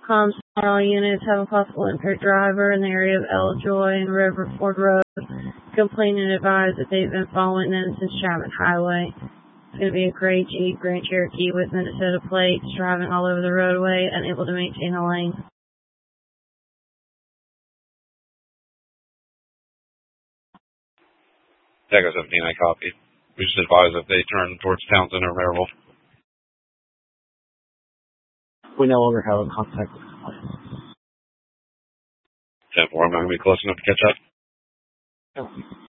Comms all units have a possible impaired driver in the area of Eljoy and River Ford Road. Complain and advise that they've been following them since Chapman Highway. It's going to be a gray Jeep Grand Cherokee with Minnesota plates, driving all over the roadway, unable to maintain a lane. Echo 17, I copy. We just advise if they turn towards Townsend or Maryville. We no longer have a contact. 10-4, I'm not going to be close enough to catch up. No.